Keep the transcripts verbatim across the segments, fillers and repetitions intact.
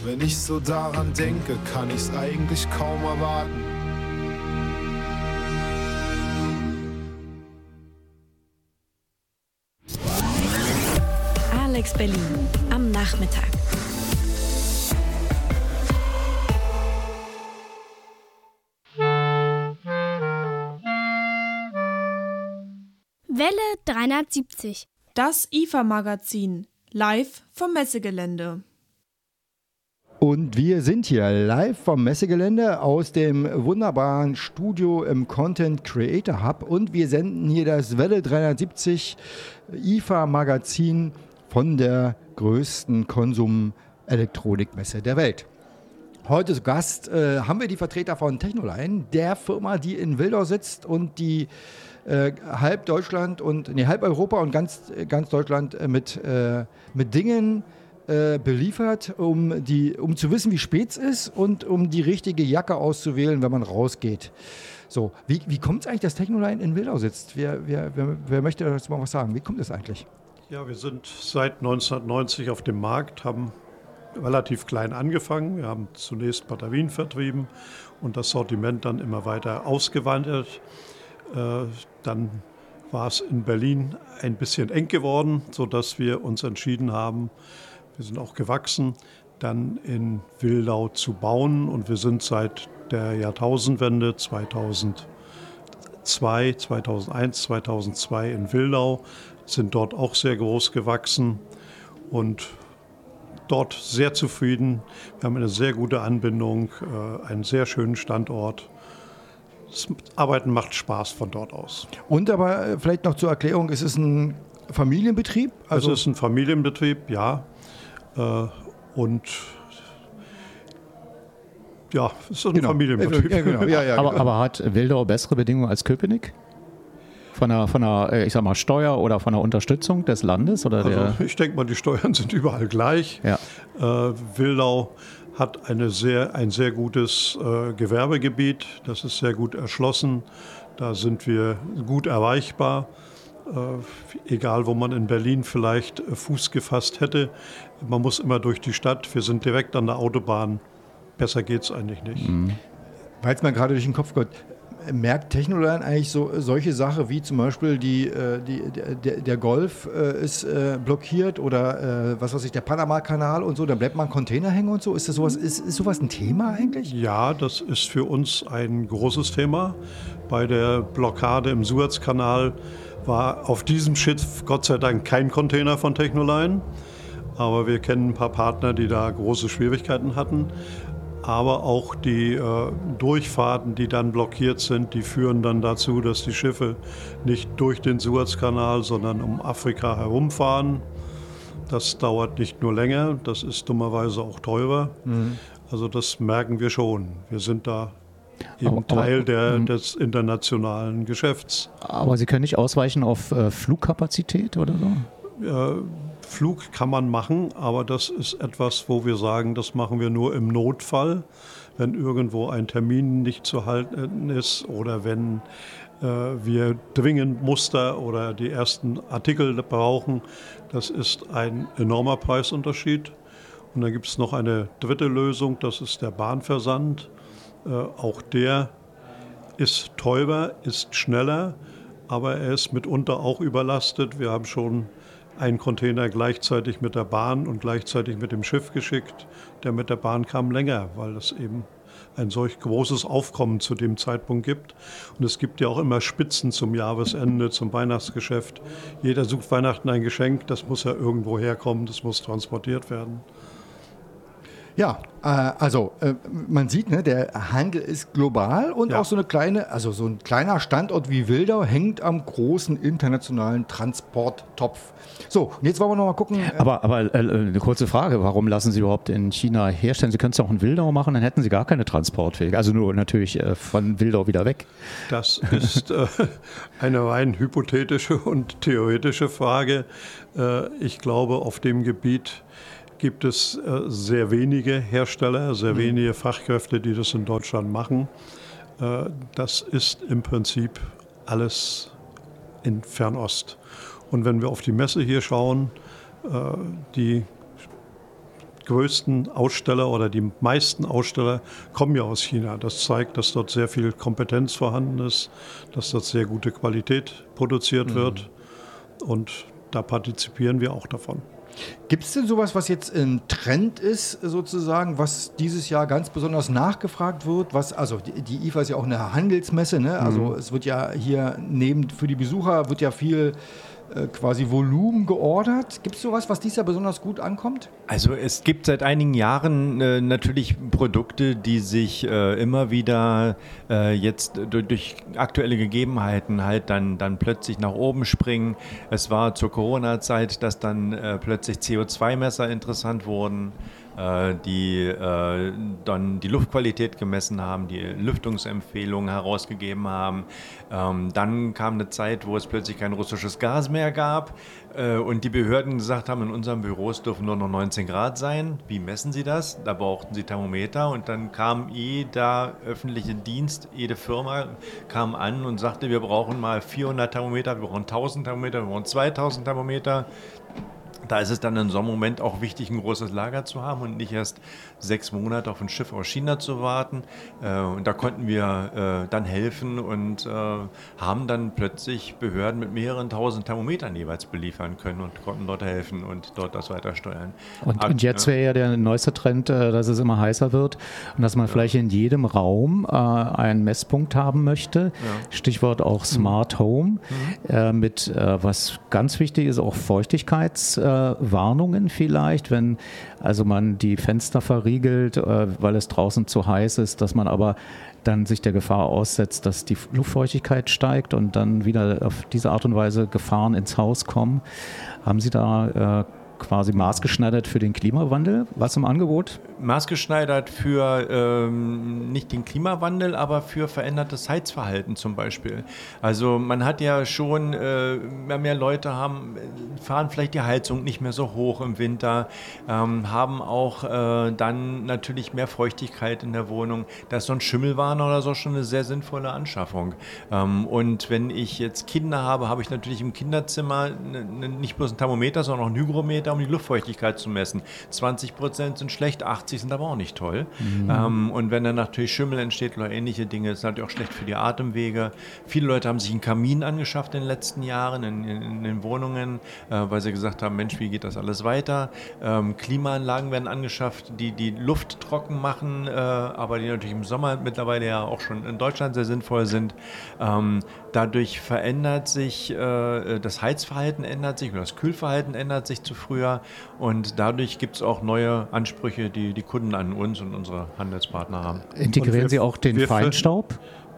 Wenn ich so daran denke, kann ich's eigentlich kaum erwarten. Alex Berlin am Nachmittag. Welle dreihundertsiebzig. Das I F A-Magazin, live vom Messegelände. Und wir sind hier live vom Messegelände aus dem wunderbaren Studio im Content Creator Hub und wir senden hier das Welle dreihundertsiebzig I F A-Magazin von der größten Konsum-Elektronikmesse der Welt. Heute zu Gast äh, haben wir die Vertreter von Technoline, der Firma, die in Wildau sitzt und die äh, halb Deutschland und nee, halb Europa und ganz, ganz Deutschland äh, mit, äh, mit Dingen äh, beliefert, um, die, um zu wissen, wie spät es ist und um die richtige Jacke auszuwählen, wenn man rausgeht. So, wie, wie kommt es eigentlich, dass Technoline in Wildau sitzt? Wer, wer, wer, wer möchte dazu mal was sagen? Wie kommt es eigentlich? Ja, wir sind seit neunzehnhundertneunzig auf dem Markt, haben relativ klein angefangen. Wir haben zunächst Batterien vertrieben und das Sortiment dann immer weiter ausgewandert. Äh, dann war es in Berlin ein bisschen eng geworden, sodass wir uns entschieden haben, wir sind auch gewachsen, dann in Wildau zu bauen. Und wir sind seit der Jahrtausendwende zweitausendzwei, zweitausendeins, zweitausendzwei in Wildau, sind dort auch sehr groß gewachsen und dort sehr zufrieden. Wir haben eine sehr gute Anbindung, einen sehr schönen Standort. Das Arbeiten macht Spaß von dort aus. Und aber vielleicht noch zur Erklärung, ist es ein Familienbetrieb? Also es ist ein Familienbetrieb, ja. Und ja, es ist ein genau. Familienbetrieb. Ja, genau. ja, ja, aber, genau. aber hat Wildau bessere Bedingungen als Köpenick? Von der, von der, ich sag mal, Steuer oder von der Unterstützung des Landes? Oder also der ich denke mal, die Steuern sind überall gleich. Ja. Äh, Wildau hat eine sehr, ein sehr gutes äh, Gewerbegebiet. Das ist sehr gut erschlossen. Da sind wir gut erreichbar. Äh, egal, wo man in Berlin vielleicht äh, Fuß gefasst hätte. Man muss immer durch die Stadt. Wir sind direkt an der Autobahn. Besser geht es eigentlich nicht. Mhm. Weil es mir gerade durch den Kopf geht, merkt Technoline eigentlich so solche Sachen wie zum Beispiel die, äh, die, der, der Golf äh, ist äh, blockiert oder äh, was weiß ich, der Panama-Kanal und so, da bleibt mal ein Container hängen und so. Ist das sowas, ist, ist sowas ein Thema eigentlich? Ja, das ist für uns ein großes Thema. Bei der Blockade im Suezkanal war auf diesem Schiff Gott sei Dank kein Container von Technoline. Aber wir kennen ein paar Partner, die da große Schwierigkeiten hatten. Aber auch die äh, Durchfahrten, die dann blockiert sind, die führen dann dazu, dass die Schiffe nicht durch den Suezkanal, sondern um Afrika herumfahren. Das dauert nicht nur länger, das ist dummerweise auch teurer. Mhm. Also das merken wir schon. Wir sind da eben aber, Teil aber, der, des internationalen Geschäfts. Aber Sie können nicht ausweichen auf äh, Flugkapazität oder so? Äh, Flug kann man machen, aber das ist etwas, wo wir sagen, das machen wir nur im Notfall, wenn irgendwo ein Termin nicht zu halten ist oder wenn äh, wir dringend Muster oder die ersten Artikel brauchen. Das ist ein enormer Preisunterschied. Und dann gibt es noch eine dritte Lösung, das ist der Bahnversand. Äh, auch der ist teurer, ist schneller, aber er ist mitunter auch überlastet. Wir haben schon einen Container gleichzeitig mit der Bahn und gleichzeitig mit dem Schiff geschickt. Der mit der Bahn kam länger, weil es eben ein solch großes Aufkommen zu dem Zeitpunkt gibt. Und es gibt ja auch immer Spitzen zum Jahresende, zum Weihnachtsgeschäft. Jeder sucht Weihnachten ein Geschenk, das muss ja irgendwo herkommen, das muss transportiert werden. Ja, äh, also äh, man sieht, ne, der Handel ist global und Ja. auch so eine kleine, also so ein kleiner Standort wie Wildau hängt am großen internationalen Transporttopf. So, und jetzt wollen wir noch mal gucken. Äh, Aber, aber äh, eine kurze Frage, warum lassen Sie überhaupt in China herstellen? Sie können es ja auch in Wildau machen, dann hätten Sie gar keine Transportwege. Also nur natürlich äh, von Wildau wieder weg. Das ist äh, eine rein hypothetische und theoretische Frage. Äh, ich glaube, auf dem Gebiet gibt es äh, sehr wenige Hersteller, sehr mhm. wenige Fachkräfte, die das in Deutschland machen. Äh, das ist im Prinzip alles in Fernost. Und wenn wir auf die Messe hier schauen, äh, die größten Aussteller oder die meisten Aussteller kommen ja aus China. Das zeigt, dass dort sehr viel Kompetenz vorhanden ist, dass dort sehr gute Qualität produziert mhm. wird und da partizipieren wir auch davon. Gibt es denn sowas, was jetzt ein Trend ist, sozusagen, was dieses Jahr ganz besonders nachgefragt wird? Was, also die, die I F A ist ja auch eine Handelsmesse, ne? Also mhm. es wird ja hier neben für die Besucher wird ja viel äh, quasi Volumen geordert. Gibt es sowas, was dieses Jahr besonders gut ankommt? Also es gibt seit einigen Jahren äh, natürlich Produkte, die sich äh, immer wieder äh, jetzt durch, durch aktuelle Gegebenheiten halt dann, dann plötzlich nach oben springen. Es war zur Corona-Zeit, dass dann äh, plötzlich C O zwei Messer interessant wurden, äh, die äh, dann die Luftqualität gemessen haben, die Lüftungsempfehlungen herausgegeben haben. Ähm, dann kam eine Zeit, wo es plötzlich kein russisches Gas mehr gab äh, und die Behörden gesagt haben, in unseren Büros dürfen nur noch neunzehn Grad sein. Wie messen Sie das? Da brauchten sie Thermometer und dann kam jeder öffentliche Dienst, jede Firma kam an und sagte, wir brauchen mal vierhundert Thermometer, wir brauchen tausend Thermometer, wir brauchen zweitausend Thermometer. Da ist es dann in so einem Moment auch wichtig, ein großes Lager zu haben und nicht erst sechs Monate auf ein Schiff aus China zu warten. Und da konnten wir äh, dann helfen und äh, haben dann plötzlich Behörden mit mehreren tausend Thermometern jeweils beliefern können und konnten dort helfen und dort das weiter steuern. Und, und jetzt wäre ja der neueste Trend, äh, dass es immer heißer wird und dass man ja. vielleicht in jedem Raum äh, einen Messpunkt haben möchte. Ja. Stichwort auch Smart Home mhm. äh, mit, äh, was ganz wichtig ist, auch Feuchtigkeits äh, Warnungen vielleicht, wenn also man die Fenster verriegelt, äh, weil es draußen zu heiß ist, dass man aber dann sich der Gefahr aussetzt, dass die Luftfeuchtigkeit steigt und dann wieder auf diese Art und Weise Gefahren ins Haus kommen. Haben Sie da äh, quasi maßgeschneidert für den Klimawandel was im Angebot? Maßgeschneidert für ähm, nicht den Klimawandel, aber für verändertes Heizverhalten zum Beispiel. Also man hat ja schon, äh, mehr, mehr Leute haben, fahren vielleicht die Heizung nicht mehr so hoch im Winter, ähm, haben auch äh, dann natürlich mehr Feuchtigkeit in der Wohnung. Da ist so ein Schimmelwarner oder so schon eine sehr sinnvolle Anschaffung. Ähm, und wenn ich jetzt Kinder habe, habe ich natürlich im Kinderzimmer ne, ne, nicht bloß ein Thermometer, sondern auch ein Hygrometer, um die Luftfeuchtigkeit zu messen. zwanzig Prozent sind schlecht, achtzig sind aber auch nicht toll. Mhm. Ähm, und wenn dann natürlich Schimmel entsteht oder ähnliche Dinge, ist natürlich auch schlecht für die Atemwege. Viele Leute haben sich einen Kamin angeschafft in den letzten Jahren in, in, in den Wohnungen, äh, weil sie gesagt haben, Mensch, wie geht das alles weiter? Ähm, Klimaanlagen werden angeschafft, die die Luft trocken machen, äh, aber die natürlich im Sommer mittlerweile ja auch schon in Deutschland sehr sinnvoll sind. Ähm, dadurch verändert sich, äh, das Heizverhalten ändert sich oder das Kühlverhalten ändert sich zu früher und dadurch gibt es auch neue Ansprüche, die die Kunden an uns und unsere Handelspartner haben. Integrieren wir, Sie auch den Feinstaub?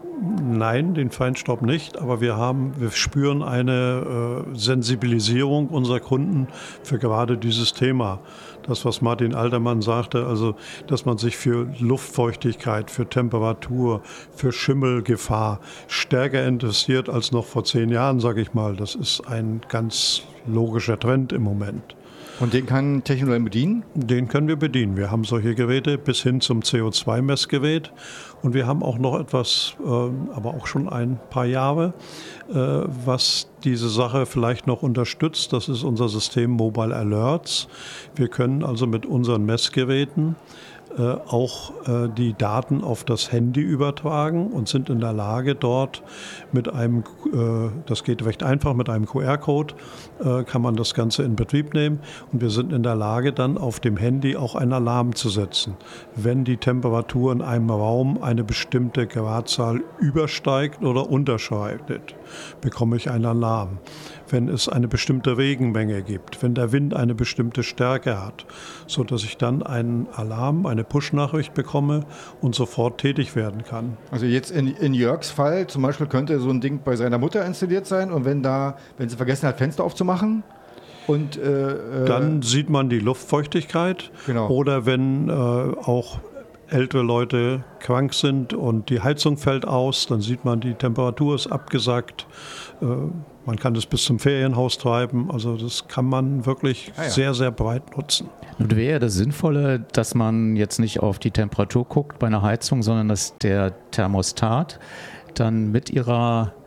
Nein, den Feinstaub nicht, aber wir haben, wir spüren eine äh, Sensibilisierung unserer Kunden für gerade dieses Thema. Das, was Martin Altermann sagte, also dass man sich für Luftfeuchtigkeit, für Temperatur, für Schimmelgefahr stärker interessiert als noch vor zehn Jahren, sage ich mal. Das ist ein ganz logischer Trend im Moment. Und den kann Technolite bedienen? Den können wir bedienen. Wir haben solche Geräte bis hin zum C O zwei Messgerät. Und wir haben auch noch etwas, äh, aber auch schon ein paar Jahre, äh, was diese Sache vielleicht noch unterstützt. Das ist unser System Mobile Alerts. Wir können also mit unseren Messgeräten äh, auch äh, die Daten auf das Handy übertragen und sind in der Lage, dort mit einem, äh, das geht recht einfach, mit einem Q R-Code äh, kann man das Ganze in Betrieb nehmen und wir sind in der Lage, dann auf dem Handy auch einen Alarm zu setzen. Wenn die Temperatur in einem Raum eine bestimmte Gradzahl übersteigt oder unterschreitet, bekomme ich einen Alarm. Wenn es eine bestimmte Regenmenge gibt, wenn der Wind eine bestimmte Stärke hat, sodass ich dann einen Alarm, eine Push-Nachricht bekomme und sofort tätig werden kann. Also jetzt in, in Jörgs Fall zum Beispiel könnte so ein Ding bei seiner Mutter installiert sein und wenn da, wenn sie vergessen hat, Fenster aufzumachen und äh, dann sieht man die Luftfeuchtigkeit. Genau. Oder wenn äh, auch ältere Leute krank sind und die Heizung fällt aus, dann sieht man, die Temperatur ist abgesackt. Äh, man kann das bis zum Ferienhaus treiben. Also das kann man wirklich ah ja. sehr, sehr breit nutzen. Nun wäre das Sinnvolle, dass man jetzt nicht auf die Temperatur guckt bei einer Heizung, sondern dass der Thermostat dann mit ihrer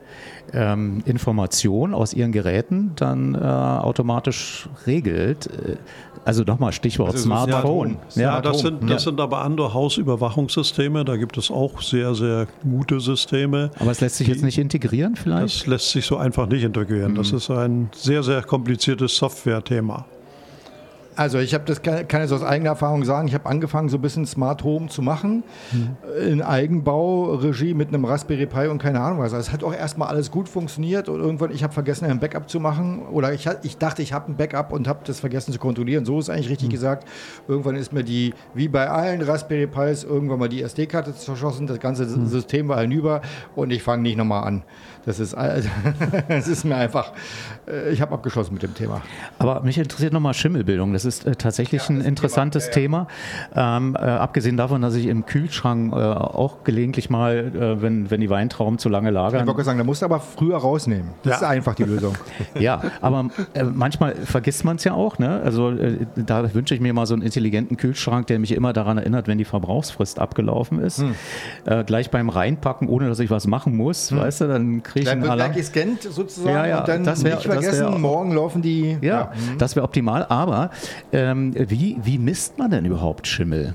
ähm, Information aus ihren Geräten dann äh, automatisch regelt. Also nochmal Stichwort Also Smartphone. Ja, Ja, das, sind, das ja. sind aber andere Hausüberwachungssysteme. Da gibt es auch sehr, sehr gute Systeme. Aber es lässt sich jetzt nicht integrieren vielleicht? Das lässt sich so einfach nicht integrieren. Das ist ein sehr, sehr kompliziertes Software-Thema. Also ich habe das kann, kann ich aus eigener Erfahrung sagen, ich habe angefangen so ein bisschen Smart Home zu machen, mhm. in Eigenbauregie mit einem Raspberry Pi und keine Ahnung was. Also es hat auch erstmal alles gut funktioniert und irgendwann, ich habe vergessen, ein Backup zu machen oder ich, ich dachte, ich habe ein Backup und habe das vergessen zu kontrollieren. So ist eigentlich richtig mhm. gesagt. Irgendwann ist mir die, wie bei allen Raspberry Pis, irgendwann mal die S D-Karte zerschossen, das ganze mhm. System war hinüber und ich fange nicht nochmal an. Das ist, das ist mir einfach, ich habe abgeschlossen mit dem Thema. Aber mich interessiert nochmal Schimmelbildung. Das ist äh, tatsächlich ja, ein interessantes Thema. Ja, ja. Thema. Ähm, äh, abgesehen davon, dass ich im Kühlschrank äh, auch gelegentlich mal, äh, wenn, wenn die Weintrauben zu lange lagern. Ich wollte sagen, da musst du aber früher rausnehmen. Das ja. ist einfach die Lösung. Ja, aber äh, manchmal vergisst man es ja auch. Ne? Also äh, da wünsche ich mir mal so einen intelligenten Kühlschrank, der mich immer daran erinnert, wenn die Verbrauchsfrist abgelaufen ist. Hm. Äh, gleich beim Reinpacken, ohne dass ich was machen muss, hm. weißt du, dann kriege ich dann einen Alarm. Dann wird gescannt sozusagen ja, ja, und dann das wär, nicht vergessen, das wär, morgen laufen die... Ja, ja. Das wäre optimal, aber ähm, wie, wie misst man denn überhaupt Schimmel?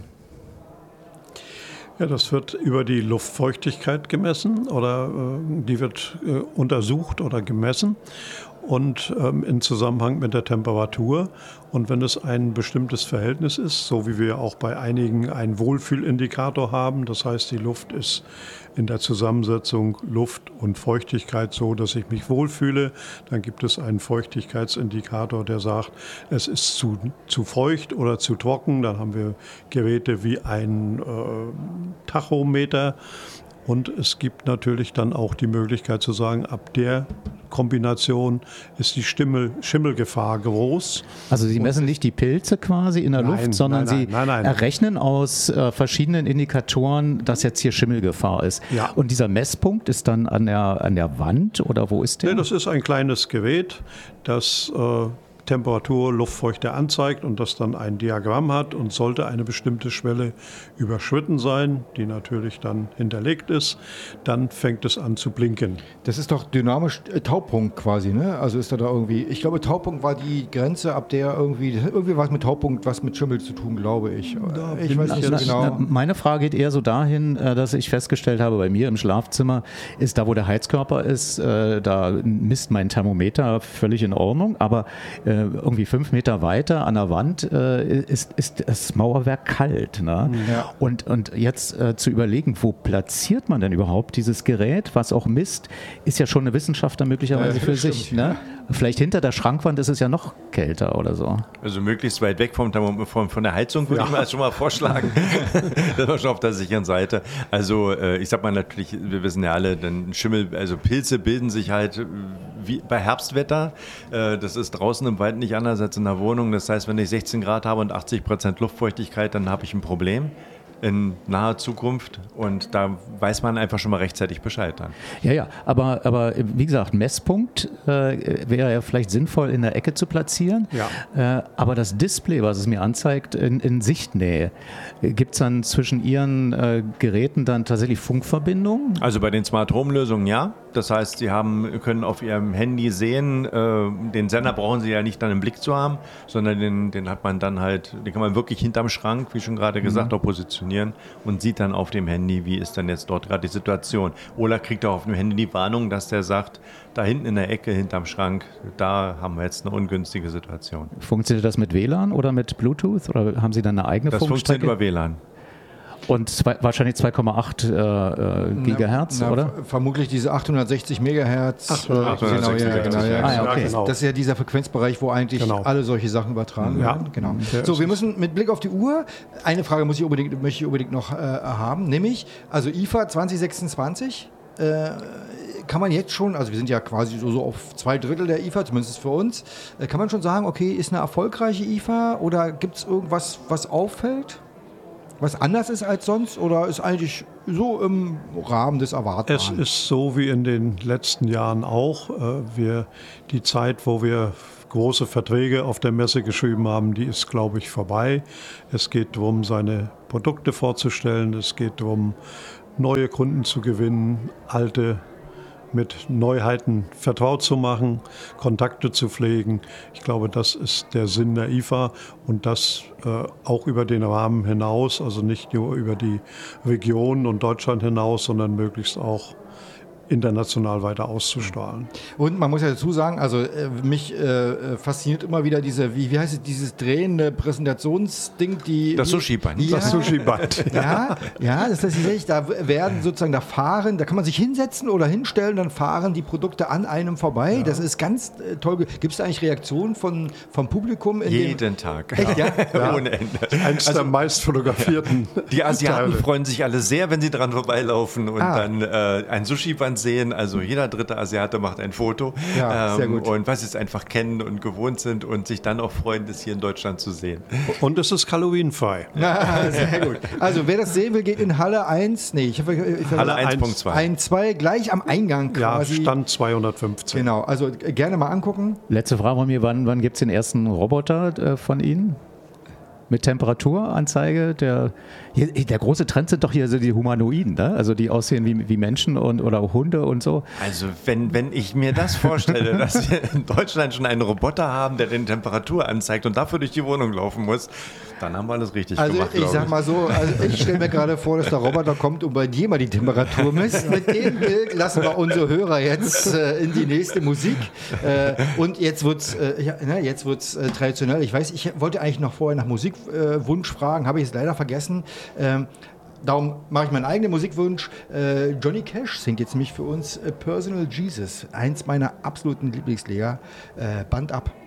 Ja, das wird über die Luftfeuchtigkeit gemessen oder äh, die wird äh, untersucht oder gemessen und ähm, in Zusammenhang mit der Temperatur. Und wenn es ein bestimmtes Verhältnis ist, so wie wir auch bei einigen einen Wohlfühlindikator haben, das heißt, die Luft ist in der Zusammensetzung Luft und Feuchtigkeit so, dass ich mich wohlfühle, dann gibt es einen Feuchtigkeitsindikator, der sagt, es ist zu, zu feucht oder zu trocken. Dann haben wir Geräte wie ein äh, Tachometer. Und es gibt natürlich dann auch die Möglichkeit zu sagen, ab der Kombination ist die Stimmel, Schimmelgefahr groß. Also Sie messen nicht die Pilze quasi in der nein, Luft, sondern nein, Sie nein, nein, nein. errechnen aus äh, verschiedenen Indikatoren, dass jetzt hier Schimmelgefahr ist. Ja. Und dieser Messpunkt ist dann an der, an der Wand oder wo ist der? Nee, das ist ein kleines Gerät, das äh, Temperatur, Luftfeuchte anzeigt und das dann ein Diagramm hat und sollte eine bestimmte Schwelle überschritten sein, die natürlich dann hinterlegt ist, dann fängt es an zu blinken. Das ist doch dynamisch äh, Taupunkt quasi, ne? Also ist da da irgendwie, ich glaube Taupunkt war die Grenze, ab der irgendwie, irgendwie was mit Taupunkt, was mit Schimmel zu tun, glaube ich. Da ich weiß nicht so genau. Na, meine Frage geht eher so dahin, dass ich festgestellt habe, bei mir im Schlafzimmer ist da, wo der Heizkörper ist, da misst mein Thermometer völlig in Ordnung, aber irgendwie fünf Meter weiter an der Wand ist, ist das Mauerwerk kalt. Ne? Ja. Und, und jetzt äh, zu überlegen, wo platziert man denn überhaupt dieses Gerät, was auch misst, ist ja schon eine Wissenschaft dann möglicherweise ja, für stimmt, sich. ja. Ne? Vielleicht hinter der Schrankwand ist es ja noch kälter oder so. Also möglichst weit weg vom, vom, von der Heizung würde ja. ich mal schon mal vorschlagen. Das war schon auf der sicheren Seite. Also äh, ich sag mal natürlich, wir wissen ja alle, dann Schimmel, also Pilze bilden sich halt wie bei Herbstwetter. Äh, das ist draußen im Wald nicht anders als in der Wohnung. Das heißt, wenn ich sechzehn Grad habe und achtzig Prozent Luftfeuchtigkeit, dann habe ich ein Problem in naher Zukunft und da weiß man einfach schon mal rechtzeitig Bescheid dann. Ja, ja, aber, aber wie gesagt, Messpunkt äh, wäre ja vielleicht sinnvoll in der Ecke zu platzieren, ja. äh, aber das Display, was es mir anzeigt, in, in Sichtnähe, gibt es dann zwischen Ihren äh, Geräten dann tatsächlich Funkverbindungen? Also bei den Smart Home Lösungen ja. Das heißt, Sie haben, können auf Ihrem Handy sehen, äh, den Sender brauchen Sie ja nicht dann im Blick zu haben, sondern den, den hat man dann halt, den kann man wirklich hinterm Schrank, wie schon gerade gesagt, mhm. auch positionieren und sieht dann auf dem Handy, wie ist dann jetzt dort gerade die Situation. Oder kriegt auch auf dem Handy die Warnung, dass der sagt, da hinten in der Ecke, hinterm Schrank, da haben wir jetzt eine ungünstige Situation. Funktioniert das mit W L A N oder mit Bluetooth oder haben Sie dann eine eigene das Funkstrecke? Das funktioniert über W L A N. Und zwei, wahrscheinlich zwei Komma acht äh, Gigahertz, na, na, oder? Vermutlich diese achthundertsechzig Megahertz. achthundertsechzig, genau, ja, genau, ja. Ah, ja, okay. genau. Das ist ja dieser Frequenzbereich, wo eigentlich genau. alle solche Sachen übertragen ja. werden. Genau. So, wir müssen mit Blick auf die Uhr, eine Frage muss ich unbedingt, möchte ich unbedingt noch äh, haben, nämlich, also I F A zwanzig sechsundzwanzig, äh, kann man jetzt schon, also wir sind ja quasi so, so auf zwei Drittel der I F A, zumindest für uns, äh, kann man schon sagen, okay, ist eine erfolgreiche I F A oder gibt es irgendwas, was auffällt? Was anders ist als sonst oder ist eigentlich so im Rahmen des Erwartbaren? Es ist so wie in den letzten Jahren auch. Wir, die Zeit, wo wir große Verträge auf der Messe geschrieben haben, die ist, glaube ich, vorbei. Es geht darum, seine Produkte vorzustellen. Es geht darum, neue Kunden zu gewinnen, alte mit Neuheiten vertraut zu machen, Kontakte zu pflegen. Ich glaube, das ist der Sinn der I F A und das äh, auch über den Rahmen hinaus, also nicht nur über die Region und Deutschland hinaus, sondern möglichst auch international weiter auszustrahlen. Und man muss ja dazu sagen, also äh, mich äh, fasziniert immer wieder diese, wie, wie heißt es, dieses drehende Präsentationsding, die... Das Sushi-Band. Ja, Das Sushi-Band. Ja, ja, das ist tatsächlich, da werden sozusagen, da fahren, da kann man sich hinsetzen oder hinstellen, dann fahren die Produkte an einem vorbei. Ja. Das ist ganz äh, toll. Gibt es da eigentlich Reaktionen von, vom Publikum? In Jeden dem, Tag. Echt, ja? Ja. Ohne Ende. Eins der meist fotografierten Die Asiaten Teile. freuen sich alle sehr, wenn sie dran vorbeilaufen und Ah. dann äh, ein Sushi-Band sehen. Also jeder dritte Asiate macht ein Foto. Ja, sehr gut. Und weil sie es einfach kennen und gewohnt sind und sich dann auch freuen, das hier in Deutschland zu sehen. Und es ist Halloween-frei. Na, sehr gut. Also wer das sehen will, geht in Halle eins, nee, ich, ich, ich Halle eins Punkt zwei. eins zwei, gleich am Eingang Ja, quasi. Stand zweihundertfünfzehn. Genau, also äh, gerne mal angucken. Letzte Frage von mir, wann, wann gibt es den ersten Roboter äh, von Ihnen? Mit Temperaturanzeige? Der, hier, der große Trend sind doch hier so die Humanoiden, ne? Also die aussehen wie, wie Menschen und, oder Hunde und so. Also wenn, wenn ich mir das vorstelle, dass wir in Deutschland schon einen Roboter haben, der den Temperatur anzeigt und dafür durch die Wohnung laufen muss, dann haben wir alles richtig Also gemacht, ich glaube sag mal so, also ich stelle mir gerade vor, dass der Roboter kommt und bei dir mal die Temperatur misst. Mit dem Bild lassen wir unsere Hörer jetzt äh, in die nächste Musik. Äh, und jetzt wird's, äh, ja, ne, jetzt wird's äh, traditionell. Ich weiß, ich wollte eigentlich noch vorher nach Musikwunsch äh, fragen, habe ich es leider vergessen. Ähm, Darum mache ich meinen eigenen Musikwunsch. Äh, Johnny Cash singt jetzt nämlich für uns äh, Personal Jesus, eins meiner absoluten Lieblingslieder. Äh, Band ab.